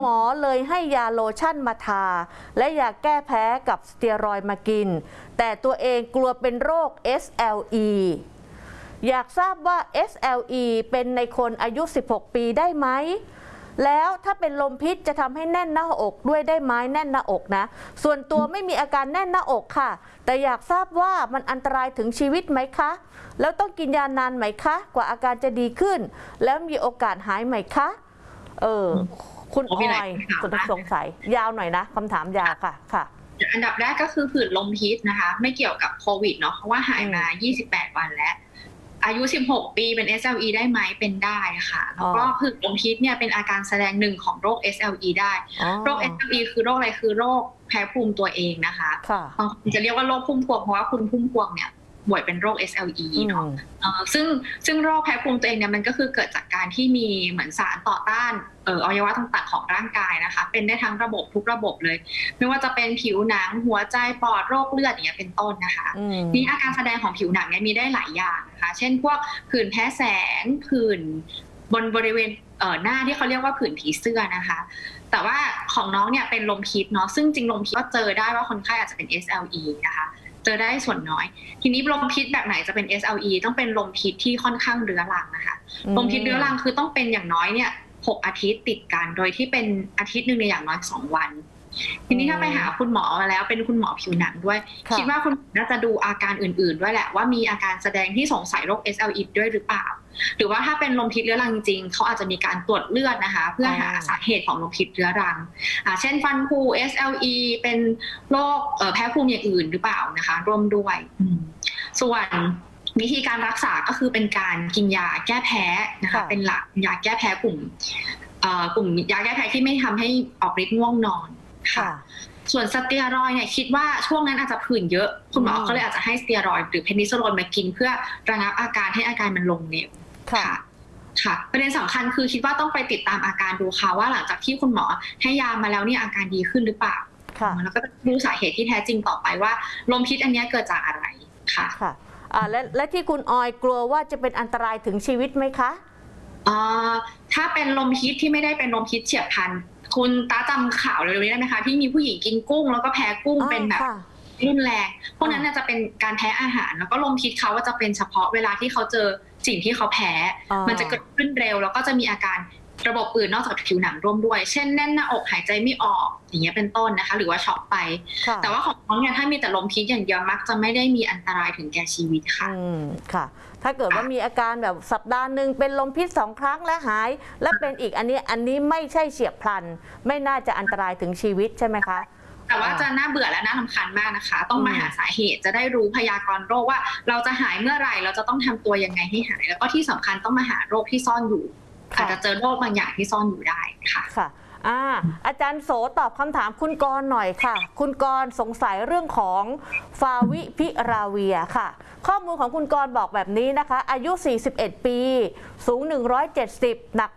หมอเลยให้ยาโลชั่นมาทาและยาแก้แพ้กับสเตียรอยด์มากินแต่ตัวเองกลัวเป็นโรค SLE อยากทราบว่า SLE เป็นในคนอายุ 16 ปีได้ไหมแล้วถ้าเป็นลมพิษจะทำให้แน่นหน้าอกด้วยได้ไหมแน่นหน้าอกนะส่วนตัวไม่มีอาการแน่นหน้าอกค่ะแต่อยากทราบว่ามันอันตรายถึงชีวิตไหมคะแล้วต้องกินยานานไหมคะกว่าอาการจะดีขึ้นแล้วมีโอกาสหายไหมคะคุณออยสงสัยยาวหน่อยนะคำถามยาวค่ะอันดับแรกก็คือผื่นลมพิษนะคะไม่เกี่ยวกับโควิดเนาะเพราะว่าหายมา28 วันแล้วอายุ16 ปีเป็น SLE ได้ไหมเป็นได้ค่ะแล้วก็ผื่นลมพิษเนี่ยเป็นอาการแสดงหนึ่งของโรค SLE ได้โรค SLE คือโรคอะไรคือโรคแพ้ภูมิตัวเองนะคะบางคนจะเรียกว่าโรคพุ่มพวงเพราะว่าคุณพุ่มพวงเนี่ยป่วยเป็นโรค SLE เนาะซึ่งโรคแพ้ภูมิตัวเองเนี่ยมันก็คือเกิดจากการที่มีเหมือนสารต่อต้านอวัยวะต่างๆของร่างกายนะคะเป็นได้ทั้งระบบทุกระบบเลยไม่ว่าจะเป็นผิวหนังหัวใจปอดโรคเลือดอย่างเงี้ยเป็นต้นนะคะนี่อาการแสดงของผิวหนังเนี่ยมีได้หลายอย่างนะคะเช่นพวกผื่นแพ้แสงผื่นบริเวณหน้าที่เขาเรียกว่าผื่นผีเสื้อนะคะแต่ว่าของน้องเนี่ยเป็นลมพิษเนาะซึ่งจริงลมพิษก็เจอได้ว่าคนไข้อาจจะเป็น SLE นะคะเจอได้ส่วนน้อยทีนี้ลมพิษแบบไหนจะเป็น SLE ต้องเป็นลมพิษที่ค่อนข้างเรื้อรังนะคะลมพิษเรื้อรังคือต้องเป็นอย่างน้อยเนี่ย6 อาทิตย์ติดกันโดยที่เป็นอาทิตย์หนึ่งในอย่างน้อย2 วันทีนี้ถ้าไปหาคุณหมอมาแล้วเป็นคุณหมอผิวหนังด้วยคิดว่าคุณน่าจะดูอาการอื่นๆด้วยแหละว่ามีอาการแสดงที่สงสัยโรค SLE ด้วยหรือเปล่าหรือว่าถ้าเป็นลมพิษเรื้อรังจริงเขาอาจจะมีการตรวจเลือดนะคะเพื่อหาสาเหตุของลมพิษเรื้อรังเช่นฟันผุ SLE เป็นโรคแพ้ภูมิอย่างอื่นหรือเปล่านะคะร่วมด้วยส่วนวิธีการรักษาก็คือเป็นการกินยาแก้แพ้นะคะเป็นหลักยาแก้แพ้กลุ่มยาแก้แพ้ที่ไม่ทำให้ออกฤทธิ์ง่วงนอนค่ะส่วนสเตียรอยด์เนี่ยคิดว่าช่วงนั้นอาจจะผื่นเยอะคุณหมอก็เลยอาจจะให้สเตียรอยด์หรือเพนิซิลลินมากินเพื่อระงับอาการให้อาการมันลงเร็วค่ะประเด็นสำคัญคือคิดว่าต้องไปติดตามอาการดูค่ะว่าหลังจากที่คุณหมอให้ยามาแล้วเนี่ยอาการดีขึ้นหรือเปล่าแล้วก็ดูสาเหตุที่แท้จริงต่อไปว่าลมพิษอันนี้เกิดจากอะไรค่ะและที่คุณออยกลัวว่าจะเป็นอันตรายถึงชีวิตไหมคะถ้าเป็นลมพิษที่ไม่ได้เป็นลมพิษเฉียบพลันคุณตาจำข่าวเร็วๆนี้ได้ไหมคะที่มีผู้หญิงกินกุ้งแล้วก็แพ้กุ้งเป็นแบบรุนแรงพวกนั้นจะเป็นการแพ้อาหารแล้วก็ลมพิษเขาว่าจะเป็นเฉพาะเวลาที่เขาเจอสิ่งที่เขาแพ้มันจะเกิดขึ้นเร็วแล้วก็จะมีอาการระบบอื่นนอกจากผิวหนังร่วมด้วยเช่นแน่นหน้าอกหายใจไม่ออกอย่างเงี้ยเป็นต้นนะคะหรือว่าช็อกไปแต่ว่าของน้องเนี่ยถ้ามีแต่ลมพิษอย่างเดียวมักจะไม่ได้มีอันตรายถึงแก่ชีวิตค่ะถ้าเกิดว่ามีอาการแบบสัปดาห์หนึ่งเป็นลมพิษ2 ครั้งและหายและเป็นอีกอันนี้ไม่ใช่เฉียบพลันไม่น่าจะอันตรายถึงชีวิตใช่ไหมคะแต่ว่าจะน่าเบื่อและน่ารำคาญมากนะคะต้องมาหาสาเหตุจะได้รู้พยากรณ์โรคว่าเราจะหายเมื่อไหร่เราจะต้องทำตัวยังไงให้หายแล้วก็ที่สำคัญต้องมาหาโรคที่ซ่อนอยู่อาจจะเจอโรคบางอย่างที่ซ่อนอยู่ได้ค่ะอาจารย์โสตอบคำถามคุณกรณ์หน่อยค่ะคุณกรณ์สงสัยเรื่องของฟาวิพิราเวียค่ะข้อมูลของคุณกรณ์บอกแบบนี้นะคะอายุ41 ปีสูง170หนัก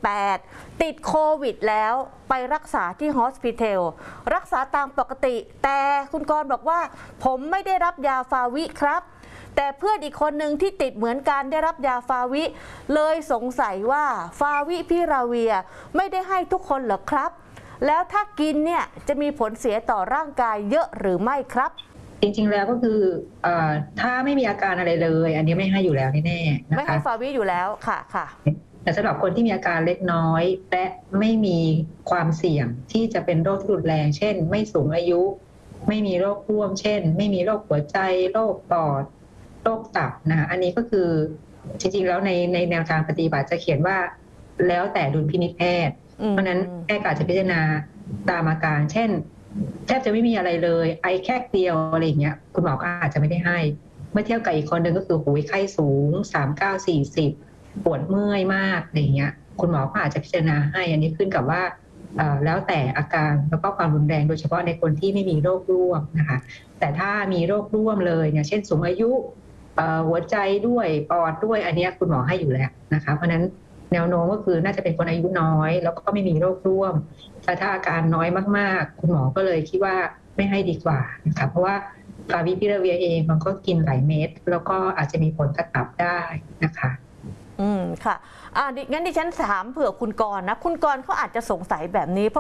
68ติดโควิดแล้วไปรักษาที่ฮอสพิทอลรักษาตามปกติแต่คุณกรณ์บอกว่าผมไม่ได้รับยาฟาวิครับแต่เพื่อนอีกคนหนึ่งที่ติดเหมือนกันได้รับยาฟาวิเลยสงสัยว่าฟาวิพิราเวียไม่ได้ให้ทุกคนเหรอครับแล้วถ้ากินเนี่ยจะมีผลเสียต่อร่างกายเยอะหรือไม่ครับจริงๆแล้วก็คือถ้าไม่มีอาการอะไรเลยอันนี้ไม่ให้อยู่แล้วแน่ๆนะคะไม่ให้ฟาวิอยู่แล้วค่ะแต่สำหรับคนที่มีอาการเล็กน้อยและไม่มีความเสี่ยงที่จะเป็นโรคที่รุนแรงเช่นไม่สูงอายุไม่มีโรคร่วมเช่นไม่มีโรคหัวใจโรคปอดโรคตับนะคะอันนี้ก็คือจริงๆแล้วในแนวทางปฏิบัติจะเขียนว่าแล้วแต่ดุลพินิจแพทย์เพราะนั้นแพทย์อาจจะพิจารณาตามอาการเช่นแทบจะไม่มีอะไรเลยไอแค่เดียวอะไรอย่างเงี้ยคุณหมอก็อาจจะไม่ได้ให้เมื่อเทียบกับอีกคนหนึ่งก็คือหูไข้สูง39-40ปวดเมื่อยมากอะไรอย่างเงี้ยคุณหมอก็อาจจะพิจารณาให้อันนี้ขึ้นกับว่าแล้วแต่อาการแล้วก็ความรุนแรงโดยเฉพาะในคนที่ไม่มีโรคร่วมนะคะแต่ถ้ามีโรคร่วมเลยเนี่ยเช่นสูงอายุหัวใจด้วยปอดด้วยอันนี้คุณหมอให้อยู่แล้วนะคะเพราะนั้นแนวโน้มก็คือน่าจะเป็นคนอายุน้อยแล้วก็ไม่มีโรคร่วมแต่ถ้าอาการน้อยมากๆคุณหมอก็เลยคิดว่าไม่ให้ดีกว่านะคะเพราะว่าฟาวิพิราเวียเองมันก็กินหลายเม็ดแล้วก็อาจจะมีผลกระตับได้นะคะค่ะงั้นดิฉันถามเผื่อคุณกรณ์นะคุณกรณ์เขาอาจจะสงสัยแบบนี้